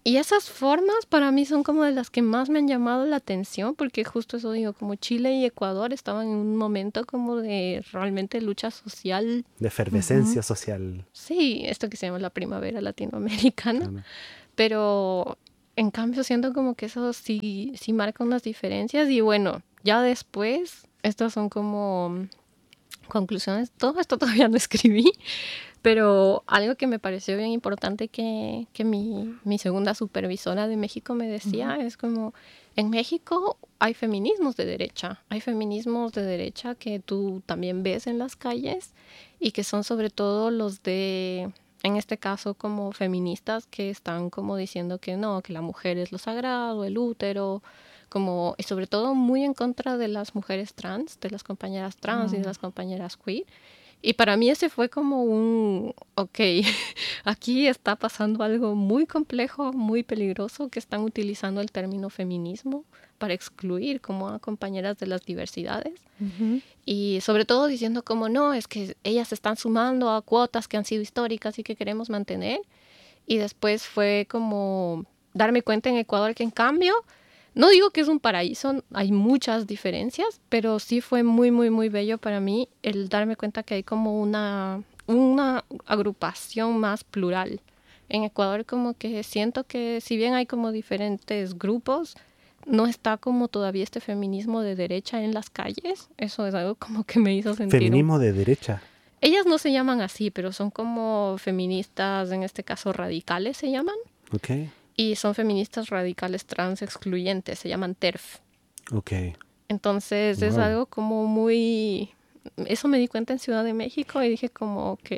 Y esas formas para mí son como de las que más me han llamado la atención, porque justo eso digo, como Chile y Ecuador estaban en un momento como de realmente lucha social. De efervescencia social. Sí, esto que se llama la primavera latinoamericana. Claro. Pero en cambio siento como que eso sí marca unas diferencias. Y bueno, ya después, estas son como conclusiones. Todo esto todavía no escribí. Pero algo que me pareció bien importante que mi segunda supervisora de México me decía es como, en México hay feminismos de derecha. Hay feminismos de derecha que tú también ves en las calles y que son sobre todo los de, en este caso, como feministas que están como diciendo que no, que la mujer es lo sagrado, el útero, como, y sobre todo muy en contra de las mujeres trans, de las compañeras trans y de las compañeras queer. Y para mí ese fue como ok, aquí está pasando algo muy complejo, muy peligroso, que están utilizando el término feminismo para excluir como a compañeras de las diversidades. Y sobre todo diciendo como no, es que ellas se están sumando a cuotas que han sido históricas y que queremos mantener. Y después fue como darme cuenta en Ecuador que en cambio, no digo que es un paraíso, hay muchas diferencias, pero sí fue muy, muy, muy bello para mí el darme cuenta que hay como una agrupación más plural. En Ecuador como que siento que si bien hay como diferentes grupos, no está como todavía este feminismo de derecha en las calles. Eso es algo como que me hizo sentir. Feminismo de derecha. Ellas no se llaman así, pero son como feministas, en este caso radicales se llaman. Ok. Y son feministas radicales trans excluyentes, se llaman TERF. Ok. Entonces es algo como muy... Eso me di cuenta en Ciudad de México y dije como, ok.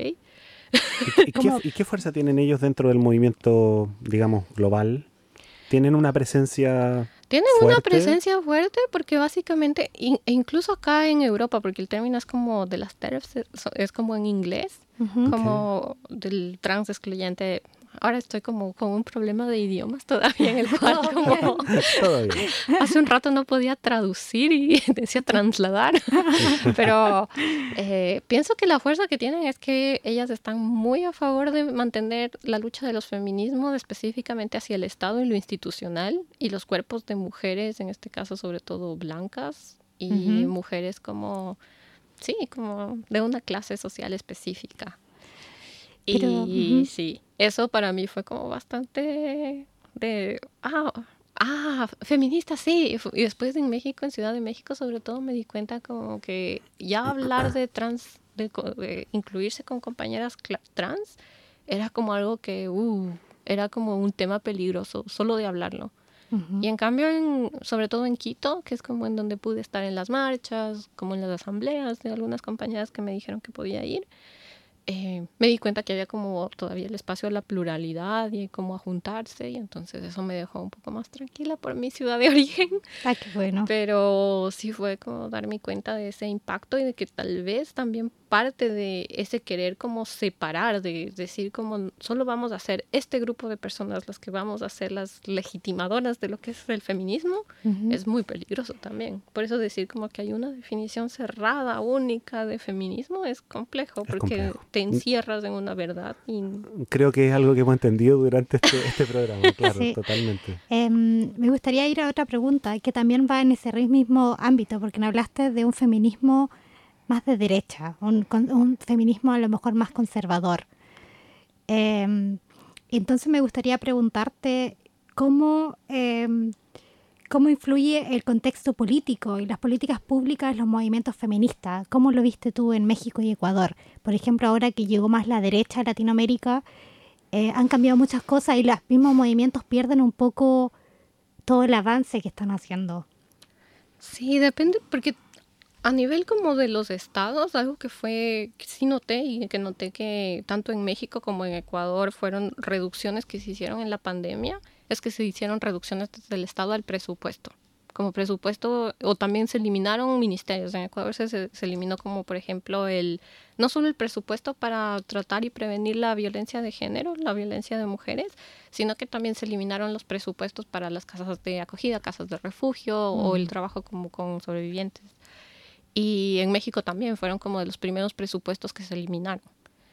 ¿Y qué fuerza tienen ellos dentro del movimiento, digamos, global? ¿Tienen una presencia Tienen fuerte? una presencia fuerte porque básicamente, e incluso acá en Europa, porque el término es como de las TERFs, es como en inglés, como del trans excluyente. Ahora estoy como con un problema de idiomas todavía en el cual como hace un rato no podía traducir y decía trasladar. Pero pienso que la fuerza que tienen es que ellas están muy a favor de mantener la lucha de los feminismos específicamente hacia el Estado y lo institucional y los cuerpos de mujeres, en este caso sobre todo blancas y mujeres como, sí, como de una clase social específica. Pero, Y sí, eso para mí fue como bastante de, feminista, sí. Y después en México, en Ciudad de México sobre todo, me di cuenta como que ya hablar de trans, de incluirse con compañeras trans, era como algo que, era como un tema peligroso, solo de hablarlo. Y en cambio, sobre todo en Quito, que es como en donde pude estar en las marchas, como en las asambleas de algunas compañeras que me dijeron que podía ir, me di cuenta que había como todavía el espacio a la pluralidad y como a juntarse, y entonces eso me dejó un poco más tranquila por mi ciudad de origen. Ah, qué bueno. Pero sí fue como darme cuenta de ese impacto y de que tal vez también parte de ese querer como separar, de decir como solo vamos a ser este grupo de personas las que vamos a ser las legitimadoras de lo que es el feminismo, es muy peligroso también. Por eso decir como que hay una definición cerrada, única de feminismo es complejo, porque te encierras en una verdad. Y... Creo que es algo que hemos entendido durante este programa, claro, sí. Totalmente. Me gustaría ir a otra pregunta que también va en ese mismo ámbito, porque me hablaste de un feminismo más de derecha, un feminismo a lo mejor más conservador. Entonces me gustaría preguntarte cómo influye el contexto político y las políticas públicas en los movimientos feministas. ¿Cómo lo viste tú en México y Ecuador? Por ejemplo, ahora que llegó más la derecha a Latinoamérica, han cambiado muchas cosas y los mismos movimientos pierden un poco todo el avance que están haciendo. Sí, depende, porque a nivel como de los estados, algo que sí noté y que noté que tanto en México como en Ecuador fueron reducciones que se hicieron en la pandemia, es que se hicieron reducciones desde el estado al presupuesto. Como presupuesto, o también se eliminaron ministerios. En Ecuador se eliminó como, por ejemplo, no solo el presupuesto para tratar y prevenir la violencia de género, la violencia de mujeres, sino que también se eliminaron los presupuestos para las casas de acogida, casas de refugio o el trabajo como con sobrevivientes. Y en México también fueron como de los primeros presupuestos que se eliminaron.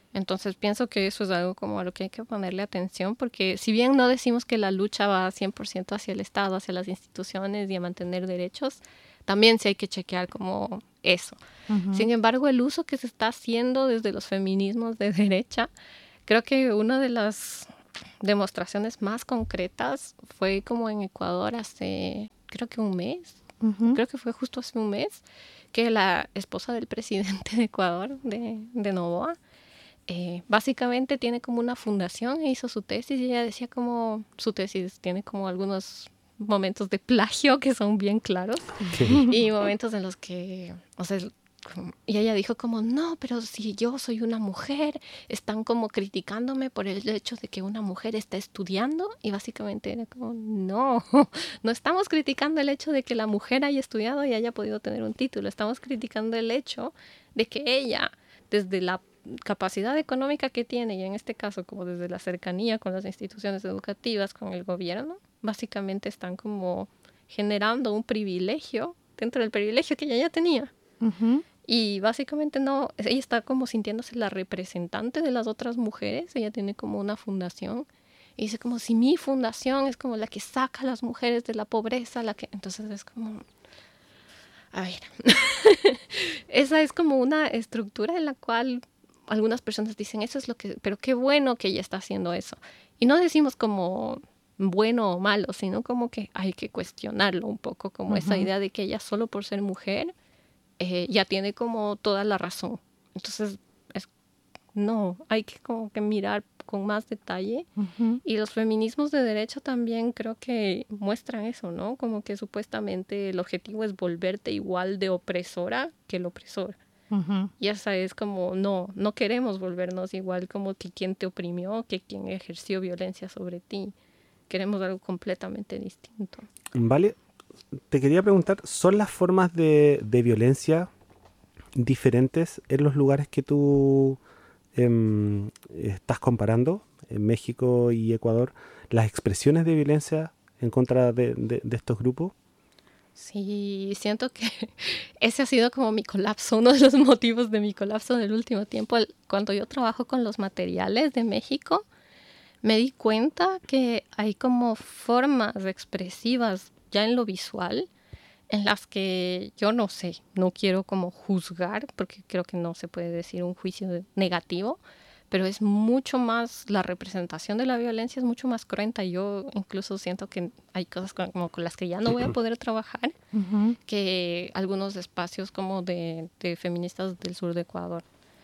Entonces pienso que eso es algo como a lo que hay que ponerle atención, porque si bien no decimos que la lucha va 100% hacia el Estado, hacia las instituciones y a mantener derechos, también sí hay que chequear como eso. Sin embargo, el uso que se está haciendo desde los feminismos de derecha, creo que una de las demostraciones más concretas fue como en Ecuador hace, creo que un mes, creo que fue justo hace un mes, que la esposa del presidente de Ecuador, de Noboa, básicamente tiene como una fundación e hizo su tesis y ella decía como su tesis tiene como algunos momentos de plagio que son bien claros y momentos en los que, o sea, y ella dijo como, no, pero si yo soy una mujer, están como criticándome por el hecho de que una mujer está estudiando y básicamente era como, no, no estamos criticando el hecho de que la mujer haya estudiado y haya podido tener un título, estamos criticando el hecho de que ella, desde la capacidad económica que tiene y en este caso como desde la cercanía con las instituciones educativas, con el gobierno, básicamente están como generando un privilegio dentro del privilegio que ella ya tenía. Y básicamente no, ella está como sintiéndose la representante de las otras mujeres, ella tiene como una fundación y dice como si mi fundación es como la que saca a las mujeres de la pobreza, la que entonces es como, a ver, esa es como una estructura en la cual algunas personas dicen eso es lo que, pero qué bueno que ella está haciendo eso. Y no decimos como bueno o malo, sino como que hay que cuestionarlo un poco, como esa idea de que ella solo por ser mujer ya tiene como toda la razón. Entonces, no, hay que como que mirar con más detalle. Y los feminismos de derecha también creo que muestran eso, ¿no? Como que supuestamente el objetivo es volverte igual de opresora que el opresor. Y esa es como, no queremos volvernos igual como que quien te oprimió, que quien ejerció violencia sobre ti. Queremos algo completamente distinto. Vale, te quería preguntar, ¿son las formas de violencia diferentes en los lugares que tú estás comparando, en México y Ecuador, las expresiones de violencia en contra de estos grupos? Sí, siento que ese ha sido como mi colapso, uno de los motivos de mi colapso del último tiempo. Cuando yo trabajo con los materiales de México, me di cuenta que hay como formas expresivas ya en lo visual en las que yo no sé, no quiero como juzgar, porque creo que no se puede decir un juicio negativo, pero es mucho más, la representación de la violencia es mucho más cruenta. Yo incluso siento que hay cosas como con las que ya no voy a poder trabajar, que algunos espacios como de feministas del sur de Ecuador.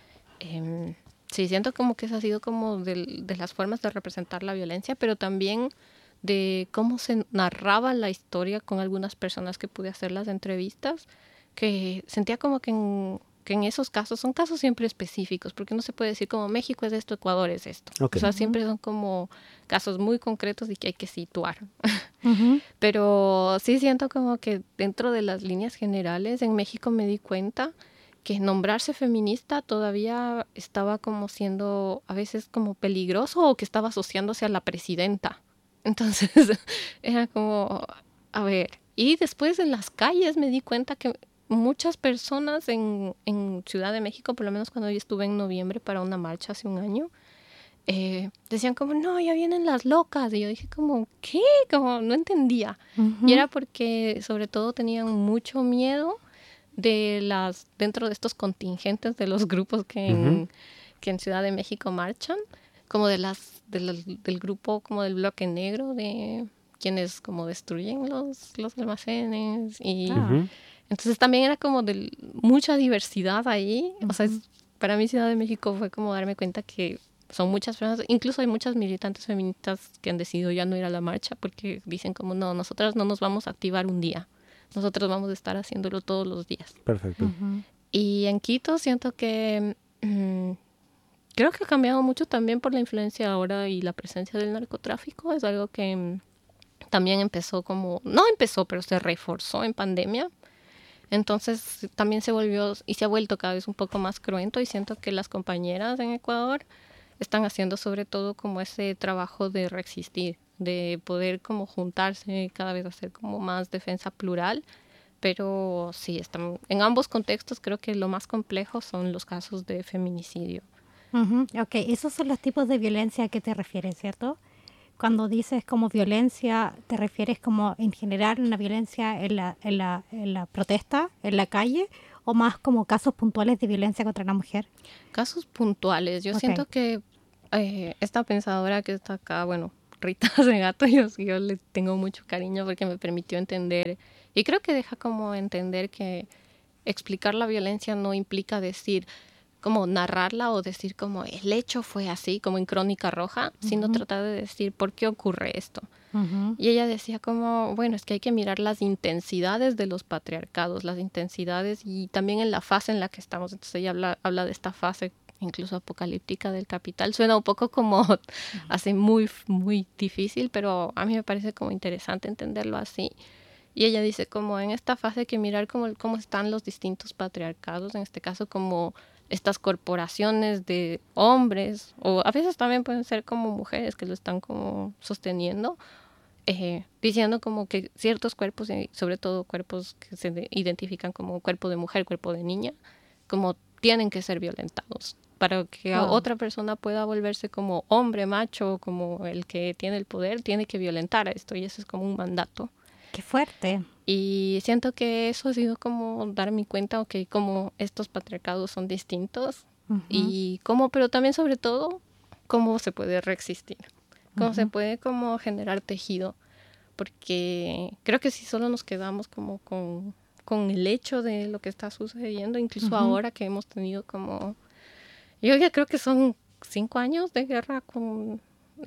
Sí, siento como que esa ha sido como de las formas de representar la violencia, pero también de cómo se narraba la historia con algunas personas que pude hacer las entrevistas, que sentía como que en esos casos, son casos siempre específicos, porque no se puede decir como México es esto, Ecuador es esto. Okay. O sea, siempre son como casos muy concretos y que hay que situar. Pero sí siento como que dentro de las líneas generales, en México me di cuenta que nombrarse feminista todavía estaba como siendo a veces como peligroso o que estaba asociándose a la presidenta. Entonces era como, a ver, y después en las calles me di cuenta que muchas personas en Ciudad de México, por lo menos cuando yo estuve en noviembre para una marcha hace un año, decían como, no, ya vienen las locas. Y yo dije como, ¿qué? Como no entendía. Y era porque sobre todo tenían mucho miedo dentro de estos contingentes de los grupos que en Ciudad de México marchan, como del grupo como del bloque negro, de quienes como destruyen los almacenes y entonces también era como de mucha diversidad ahí. O sea, para mí Ciudad de México fue como darme cuenta que son muchas personas, incluso hay muchas militantes feministas que han decidido ya no ir a la marcha porque dicen como no, nosotras no nos vamos a activar un día, nosotros vamos a estar haciéndolo todos los días. Perfecto. Y en Quito siento que creo que ha cambiado mucho también por la influencia ahora y la presencia del narcotráfico. Es algo que también empezó como, no empezó, pero se reforzó en pandemia. Entonces también se volvió y se ha vuelto cada vez un poco más cruento y siento que las compañeras en Ecuador están haciendo sobre todo como ese trabajo de resistir, de poder como juntarse, cada vez hacer como más defensa plural. Pero sí, están, en ambos contextos creo que lo más complejo son los casos de feminicidio. Ujú, ok, esos son los tipos de violencia a que te refieres, ¿cierto? Cuando dices como violencia, ¿te refieres como en general una violencia en la protesta, en la calle, o más como casos puntuales de violencia contra la mujer? Casos puntuales. Yo Ok. siento que esta pensadora que está acá, bueno, Rita Segato, yo le tengo mucho cariño porque me permitió entender, y creo que deja como entender que explicar la violencia no implica decir como narrarla o decir como el hecho fue así, como en Crónica Roja, sino tratar de decir por qué ocurre esto. Ujú, Y ella decía como, bueno, es que hay que mirar las intensidades de los patriarcados, las intensidades y también en la fase en la que estamos. Entonces ella habla de esta fase incluso apocalíptica del capital. Suena un poco como así muy, muy difícil, pero a mí me parece como interesante entenderlo así. Y ella dice como en esta fase hay que mirar cómo están los distintos patriarcados, en este caso como estas corporaciones de hombres, o a veces también pueden ser como mujeres que lo están como sosteniendo, diciendo como que ciertos cuerpos, sobre todo cuerpos que se identifican como cuerpo de mujer, cuerpo de niña, como tienen que ser violentados para que wow, otra persona pueda volverse como hombre, macho, como el que tiene el poder, tiene que violentar a esto y eso es como un mandato. qué fuerte. Y siento que eso ha sido como darme cuenta, ok, como estos patriarcados son distintos Ujú, y cómo, pero también sobre todo, cómo se puede resistir, cómo se ujú, puede como generar tejido, porque creo que si solo nos quedamos como con el hecho de lo que está sucediendo, incluso ujú. ahora que hemos tenido como, yo ya creo que son 5 años de guerra con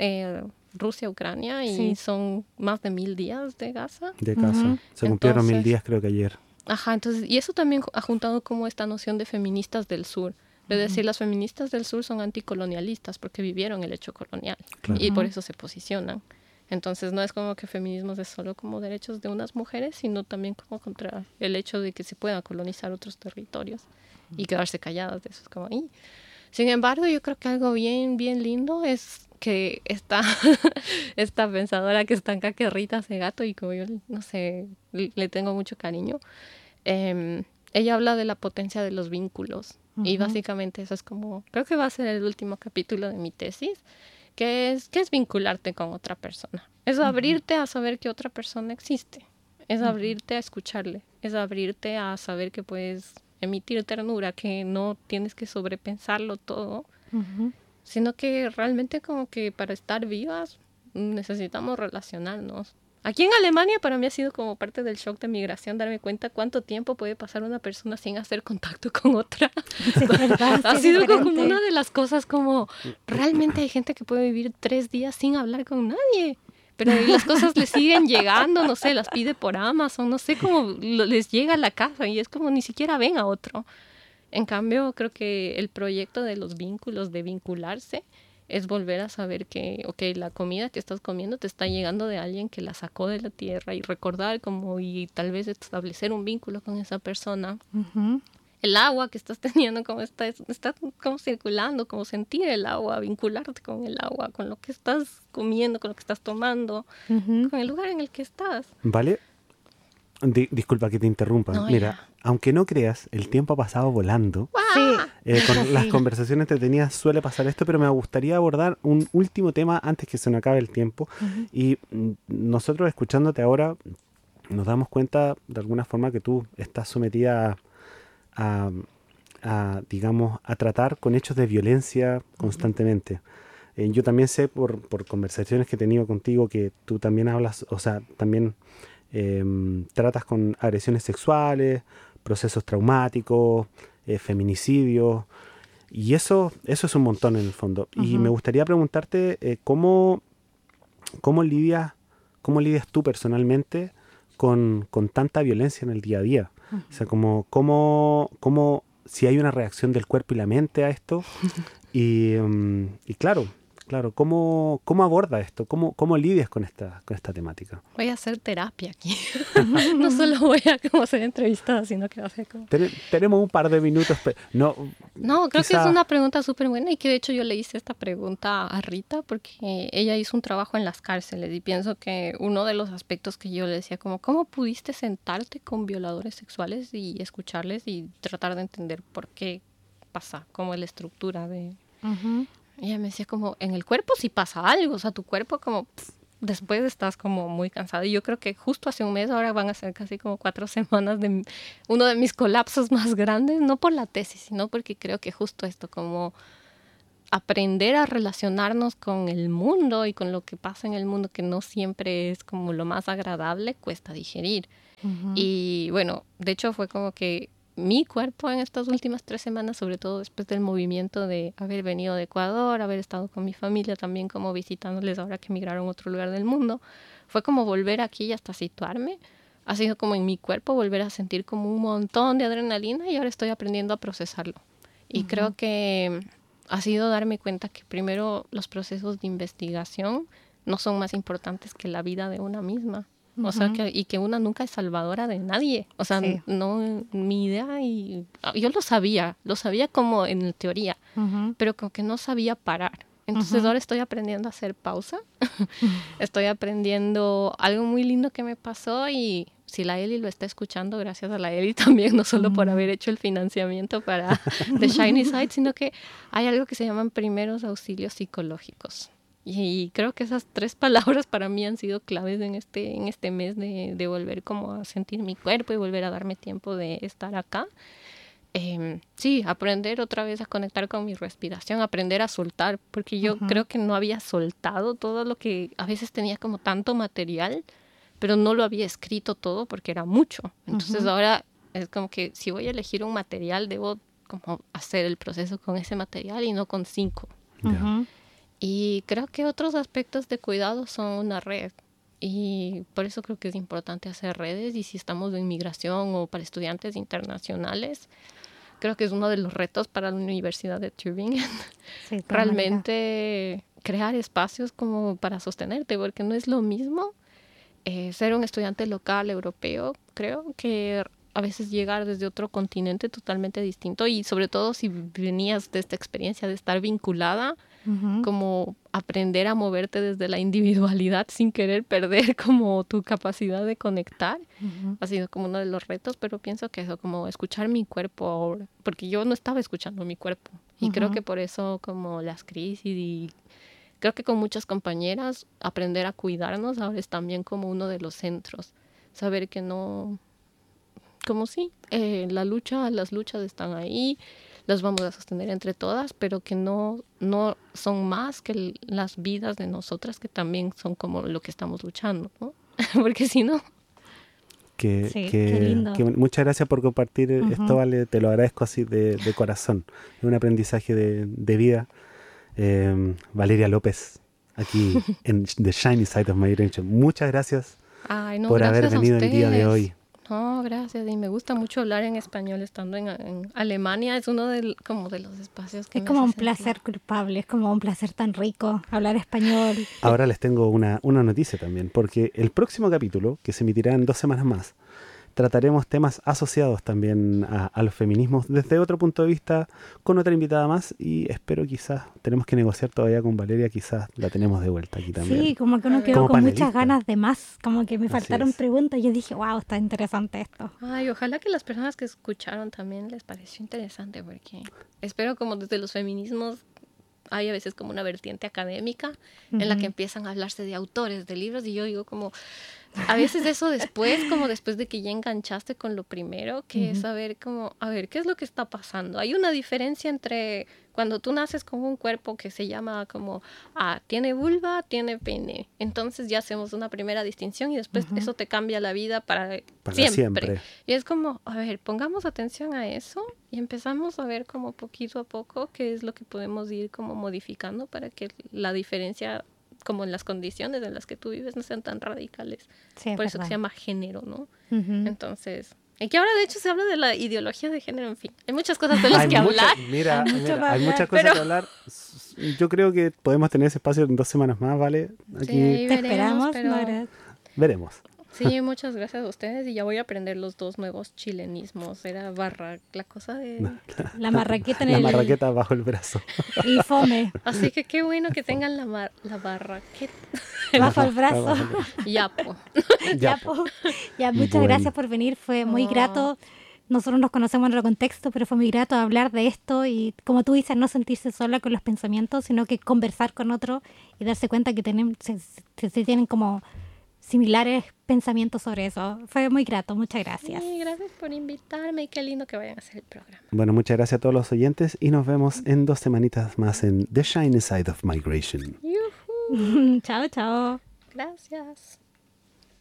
Rusia-Ucrania y Sí. son más de 1000 días de Gaza. De casa. Ujú, Se cumplieron 1000 Entonces, días creo que ayer. ajá, entonces, y eso también ha juntado como esta noción de feministas del sur. Es decir, las feministas del sur son anticolonialistas porque vivieron el hecho colonial Claro. y por ujú. eso se posicionan. Entonces no es como que feminismo es solo como derechos de unas mujeres, sino también como contra el hecho de que se puedan colonizar otros territorios y quedarse calladas de eso. Es como, "Ih". Sin embargo, yo creo que algo bien, bien lindo es que esta pensadora que está acá, que Rita Segato, y como yo, no sé, le tengo mucho cariño, ella habla de la potencia de los vínculos. Y Ujú, básicamente eso es como, creo que va a ser el último capítulo de mi tesis, que es vincularte con otra persona. Es ujú, abrirte a saber que otra persona existe. Es ujú, abrirte a escucharle. Es abrirte a saber que puedes emitir ternura, que no tienes que sobrepensarlo todo, ujú. sino que realmente como que para estar vivas necesitamos relacionarnos. Aquí en Alemania para mí ha sido como parte del shock de migración darme cuenta cuánto tiempo puede pasar una persona sin hacer contacto con otra. Sí, es verdad, Ha sí es sido como una diferente. de las cosas como realmente hay gente que puede vivir 3 días sin hablar con nadie. Pero y las cosas le siguen llegando, no sé, las pide por Amazon, no sé cómo les llega a la casa y es como ni siquiera ven a otro. En cambio, creo que el proyecto de los vínculos, de vincularse, es volver a saber que, ok, la comida que estás comiendo te está llegando de alguien que la sacó de la tierra y recordar como y tal vez establecer un vínculo con esa persona. Ujú, El agua que estás teniendo, como está como circulando, como sentir el agua, vincularte con el agua, con lo que estás comiendo, con lo que estás tomando, ujú. con el lugar en el que estás. ¿Vale? Disculpa que te interrumpa. No, Mira, ya. aunque no creas, el tiempo ha pasado volando. Sí, es Con las así. conversaciones entretenidas suele pasar esto, pero me gustaría abordar un último tema antes que se nos acabe el tiempo. Ujú, Y nosotros escuchándote ahora nos damos cuenta de alguna forma que tú estás sometida a, digamos, a tratar con hechos de violencia ujú, constantemente. Yo también sé por conversaciones que he tenido contigo que tú también hablas, o sea, también tratas con agresiones sexuales, procesos traumáticos, feminicidios, y eso es un montón en el fondo. Y me ujú, gustaría preguntarte cómo lidias, cómo lidias tú personalmente con tanta violencia en el día a día. O sea, si hay una reacción del cuerpo y la mente a esto. Y claro, ¿cómo aborda esto? ¿Cómo lidias con esta temática? Voy a hacer terapia aquí. No ujú. solo voy a como ser entrevistada, sino que va a ser como... Tenemos un par de minutos, no, No, creo que es quizá, una pregunta súper buena y que de hecho yo le hice esta pregunta a Rita porque ella hizo un trabajo en las cárceles y pienso que uno de los aspectos que yo le decía como, ¿cómo pudiste sentarte con violadores sexuales y escucharles y tratar de entender por qué pasa, como la estructura Ujú. Y ella me decía como, en el cuerpo sí pasa algo, o sea, tu cuerpo como, después estás como muy cansado. Y yo creo que justo hace un mes, ahora van a ser casi como 4 semanas de uno de mis colapsos más grandes, no por la tesis, sino porque creo que justo esto, como aprender a relacionarnos con el mundo y con lo que pasa en el mundo, que no siempre es como lo más agradable, cuesta digerir. Ujú. Y bueno, de hecho fue como que mi cuerpo en estas últimas 3 semanas, sobre todo después del movimiento de haber venido de Ecuador, haber estado con mi familia también como visitándoles ahora que emigraron a otro lugar del mundo, fue como volver aquí y hasta situarme. Ha sido como en mi cuerpo volver a sentir como un montón de adrenalina y ahora estoy aprendiendo a procesarlo. Y creo que ha sido darme cuenta que primero los procesos de investigación no son más importantes que la vida de una misma. O sea, y que una nunca es salvadora de nadie. O sea, Sí. no, mi idea, y yo lo sabía como en teoría, Ujú. pero como que no sabía parar. Entonces ahora estoy aprendiendo a hacer pausa. Estoy aprendiendo algo muy lindo que me pasó y si la Eli lo está escuchando, gracias a la Eli también, no solo por haber hecho el financiamiento para The Shiny Side, sino que hay algo que se llaman primeros auxilios psicológicos. Y creo que esas 3 palabras para mí han sido claves en este mes de volver como a sentir mi cuerpo y volver a darme tiempo de estar acá. Sí, aprender otra vez a conectar con mi respiración, aprender a soltar, porque yo creo que no había soltado todo lo que a veces tenía como tanto material, pero no lo había escrito todo porque era mucho. Entonces ahora es como que si voy a elegir un material, debo como hacer el proceso con ese material y no con 5. Ya. Ujú. Y creo que otros aspectos de cuidado son una red. Y por eso creo que es importante hacer redes. Y si estamos en migración o para estudiantes internacionales, creo que es uno de los retos para la Universidad de Tübingen. Sí, de todas maneras. Realmente crear espacios como para sostenerte, porque no es lo mismo ser un estudiante local europeo, creo, que a veces llegar desde otro continente totalmente distinto y sobre todo si venías de esta experiencia de estar vinculada, Ujú. como aprender a moverte desde la individualidad sin querer perder como tu capacidad de conectar. Ujú. Ha sido como uno de los retos, pero pienso que eso, como escuchar mi cuerpo ahora, porque yo no estaba escuchando mi cuerpo. Y creo que por eso como las crisis y creo que con muchas compañeras aprender a cuidarnos ahora es también como uno de los centros. Saber que no, como sí, las luchas están ahí, las vamos a sostener entre todas, pero que no son más que las vidas de nosotras, que también son como lo que estamos luchando, ¿no? Porque si no... Sí, qué lindo. Muchas gracias por compartir esto, Ujú. Vale, te lo agradezco así de corazón. Es un aprendizaje de vida. Valeria López, aquí en The Shiny Side of Migration. Muchas gracias Ay, no, por haber gracias a venido el día de ustedes. hoy. No, gracias. Y me gusta mucho hablar en español estando en Alemania. Es uno como de los espacios que Es me como hace un sentir. placer culpable, es como un placer tan rico hablar español. Ahora les tengo una noticia también, porque el próximo capítulo, que se emitirá en 2 semanas más, trataremos temas asociados también a los feminismos desde otro punto de vista, con otra invitada más, y espero quizás, tenemos que negociar todavía con Valeria, quizás la tenemos de vuelta aquí también. Sí, como que A uno ver. quedó Como con muchas panelista. ganas de más, como que me Así faltaron es. preguntas y yo dije, wow, está interesante esto. Ay, ojalá que las personas que escucharon también les pareció interesante, porque espero como desde los feminismos hay a veces como una vertiente académica en la que empiezan a hablarse de autores, de libros, y yo digo como, a veces eso después, como después de que ya enganchaste con lo primero, que es saber como, a ver, ¿qué es lo que está pasando? Hay una diferencia entre cuando tú naces con un cuerpo que se llama como, tiene vulva, tiene pene. Entonces ya hacemos una primera distinción y después eso te cambia la vida para siempre. Y es como, a ver, pongamos atención a eso y empezamos a ver como poquito a poco qué es lo que podemos ir como modificando para que la diferencia, como en las condiciones en las que tú vives, no sean tan radicales. Sí, Por eso que se llama género, ¿no? Ujú. Entonces, y que ahora de hecho se habla de la ideología de género, en fin. Hay muchas cosas de las que hablar. Mira, Hay mucho para hay muchas hablar, cosas pero- que hablar. Yo creo que podemos tener ese espacio en 2 semanas más, ¿vale? Aquí Sí, Te veremos, esperamos, pero... no, gracias. veremos. Sí, muchas gracias a ustedes y ya voy a aprender los 2 nuevos chilenismos. Era barra, la cosa de... La marraqueta en La el... marraqueta bajo el brazo. Y fome, Así que qué bueno que tengan la barraqueta. bajo el brazo. Bajo el- Ya, po. Ya, Ya, po. Ya, muchas Bueno. gracias por venir, fue muy Oh. grato nosotros nos conocemos en otro contexto, pero fue muy grato hablar de esto y, como tú dices, no sentirse sola con los pensamientos, sino que conversar con otro y darse cuenta que se tienen como similares pensamientos sobre eso. Fue muy grato, muchas gracias. Sí, gracias por invitarme y qué lindo que vayan a hacer el programa. Bueno, muchas gracias a todos los oyentes y nos vemos en 2 semanitas más en The Shiny Side of Migration. ¡Yujú! Chao, chao. Gracias.